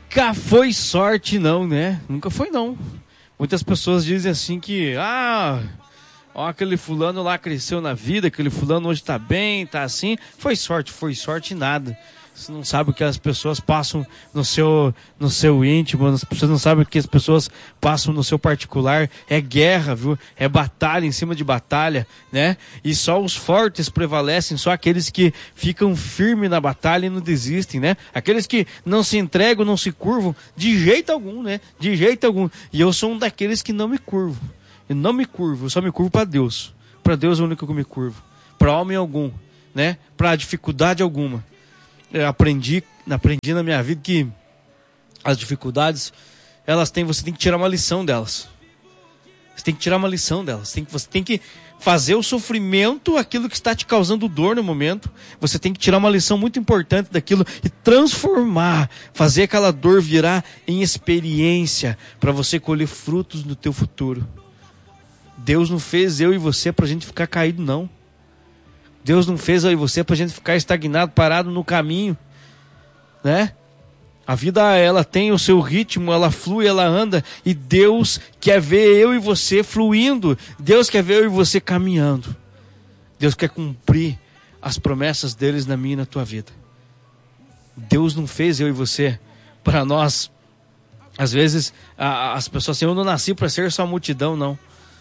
Nunca foi sorte não, né? Nunca foi não. Muitas pessoas dizem assim que, ó, aquele fulano lá cresceu na vida, aquele fulano hoje tá bem, tá assim. Foi sorte nada. Você não sabe o que as pessoas passam no seu íntimo, as pessoas não sabem o que as pessoas passam no seu particular. É guerra, viu? É batalha em cima de batalha, né? E só os fortes prevalecem, só aqueles que ficam firmes na batalha e não desistem, né? Aqueles que não se entregam, não se curvam, de jeito algum, né? De jeito algum. E eu sou um daqueles que não me curvo. Eu não me curvo, eu só me curvo para Deus. Para Deus é o único que eu me curvo. Para homem algum, né? Para dificuldade alguma. Eu aprendi na minha vida que as dificuldades, você tem que tirar uma lição delas. Você tem que tirar uma lição delas. Você tem que fazer o sofrimento aquilo que está te causando dor no momento. Você tem que tirar uma lição muito importante daquilo e transformar, fazer aquela dor virar em experiência para você colher frutos no teu futuro. Deus não fez eu e você para a gente ficar caído, não. Deus não fez eu e você para a gente ficar estagnado, parado no caminho, né? A vida, ela tem o seu ritmo, ela flui, ela anda, e Deus quer ver eu e você fluindo. Deus quer ver eu e você caminhando. Deus quer cumprir as promessas deles na minha e na tua vida. Deus não fez eu e você para nós. Às vezes as pessoas assim, eu não nasci para ser só multidão, não.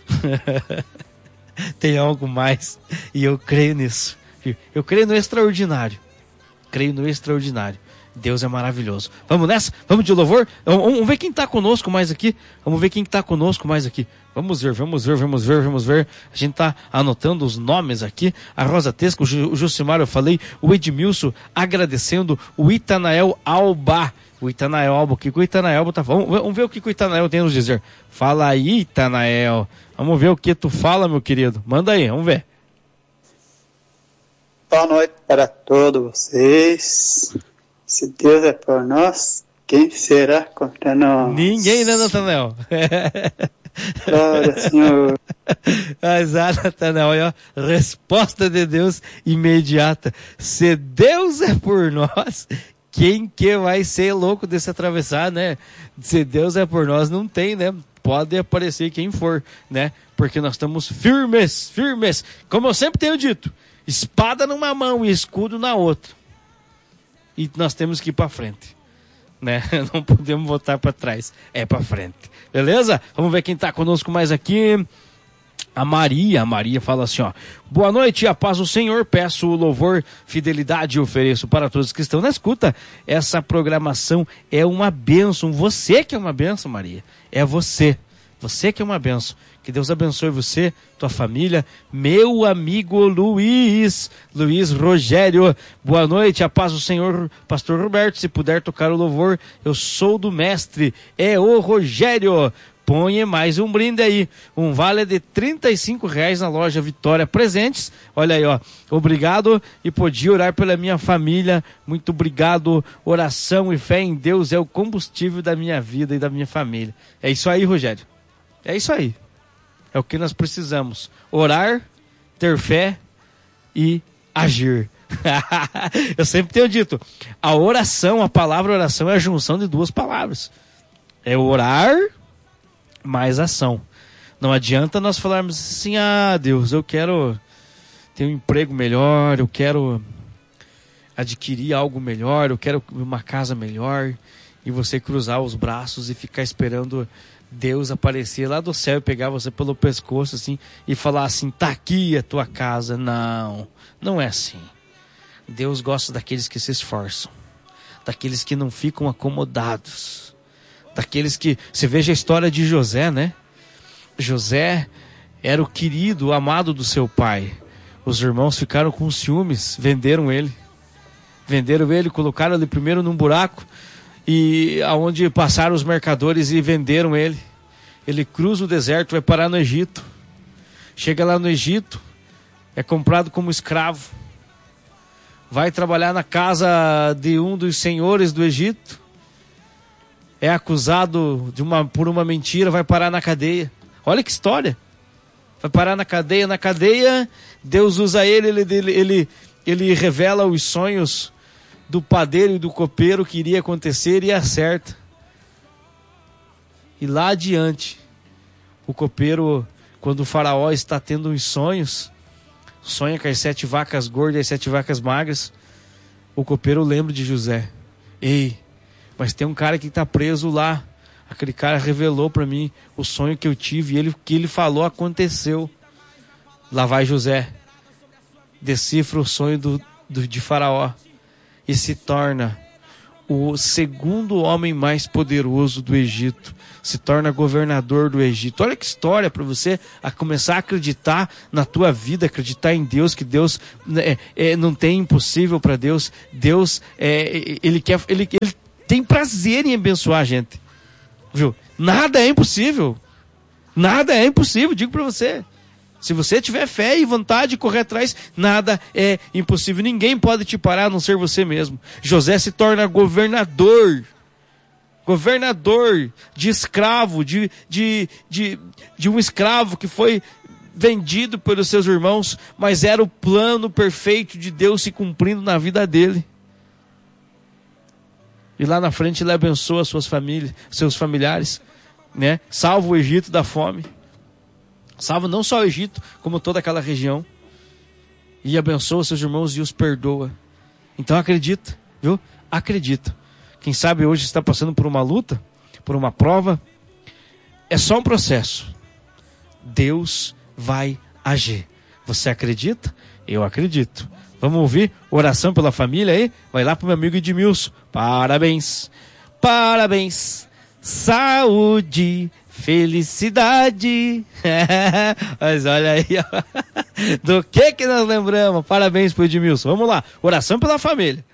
Tem algo mais, e eu creio nisso. Eu creio no extraordinário. Creio no extraordinário. Deus é maravilhoso. Vamos nessa? Vamos de louvor? Vamos ver quem está conosco mais aqui. Vamos ver quem está conosco mais aqui. Vamos ver. A gente está anotando os nomes aqui. A Rosa Tesco, o Jucimar, eu falei. O Edmilson agradecendo. O Itanael Alba. O Itanael Alba, o que o Itanael está falando? Vamos ver o que o Itanael tem a nos dizer. Fala aí, Itanael. Vamos ver o que tu fala, meu querido. Manda aí, vamos ver. Boa noite para todos vocês. Se Deus é por nós, quem será contra nós? Ninguém, né, Natanael? Glória, Senhor. Exato, Natanael. Olha, resposta de Deus imediata. Se Deus é por nós, quem que vai ser louco de se atravessar, né? Se Deus é por nós, não tem, né? Pode aparecer quem for, né? Porque nós estamos firmes. Como eu sempre tenho dito, espada numa mão e escudo na outra. E nós temos que ir para frente, né? Não podemos voltar para trás, é para frente. Beleza? Vamos ver quem está conosco mais aqui. A Maria fala assim, ó: boa noite, a paz do Senhor, peço o louvor, fidelidade e ofereço para todos que estão na escuta. Essa programação é uma bênção. Você que é uma bênção, Maria. É você que é uma bênção. Que Deus abençoe você, tua família. Meu amigo Luiz Rogério, boa noite, a paz do Senhor, pastor Roberto, se puder tocar o louvor, eu sou do mestre, é o Rogério. Põe mais um brinde aí, um vale de R$35 na loja Vitória Presentes. Olha aí, ó, obrigado, e podia orar pela minha família, muito obrigado. Oração e fé em Deus é o combustível da minha vida e da minha família. É isso aí, Rogério, é isso aí, é o que nós precisamos: orar, ter fé e agir. Eu sempre tenho dito, a oração, a palavra oração é a junção de duas palavras, é orar mais ação. Não adianta nós falarmos assim: ah, Deus, eu quero ter um emprego melhor, eu quero adquirir algo melhor, eu quero uma casa melhor, e você cruzar os braços e ficar esperando Deus aparecer lá do céu e pegar você pelo pescoço assim e falar assim: tá aqui a tua casa. Não é assim. Deus gosta daqueles que se esforçam, daqueles que não ficam acomodados, daqueles que... Você veja a história de José, né? José era o querido, o amado do seu pai. Os irmãos ficaram com ciúmes, venderam ele, colocaram ele primeiro num buraco, e aonde passaram os mercadores e venderam ele. Ele cruza o deserto, vai parar no Egito. Chega lá no Egito, é comprado como escravo, vai trabalhar na casa de um dos senhores do Egito, é acusado por uma mentira, vai parar na cadeia. Olha que história. Vai parar na cadeia, Deus usa ele revela os sonhos do padeiro e do copeiro que iria acontecer e acerta. E lá adiante, o copeiro, quando o faraó está tendo uns sonhos, sonha com as 7 vacas gordas e as 7 vacas magras, o copeiro lembra de José. Ei, mas tem um cara que está preso lá. Aquele cara revelou para mim o sonho que eu tive e o que ele falou aconteceu. Lá vai José, decifra o sonho de Faraó e se torna o segundo homem mais poderoso do Egito. Se torna governador do Egito. Olha que história para você a começar a acreditar na tua vida, acreditar em Deus, que Deus não tem impossível para Deus. Deus, ele tem prazer em abençoar a gente. Viu? Nada é impossível. Nada é impossível, digo para você. Se você tiver fé e vontade de correr atrás, nada é impossível. Ninguém pode te parar a não ser você mesmo. José se torna governador de escravo, de um escravo que foi vendido pelos seus irmãos, mas era o plano perfeito de Deus se cumprindo na vida dele. E lá na frente ele abençoa suas famílias, seus familiares, né? Salva o Egito da fome. Salva não só o Egito, como toda aquela região. E abençoa seus irmãos e os perdoa. Então acredita, viu? Acredita. Quem sabe hoje está passando por uma luta, por uma prova. É só um processo. Deus vai agir. Você acredita? Eu acredito. Vamos ouvir oração pela família aí? Vai lá para o meu amigo Edmilson. Parabéns, parabéns, saúde, felicidade. Mas olha aí, ó. Do que nós lembramos? Parabéns pro Edmilson. Vamos lá, oração pela família.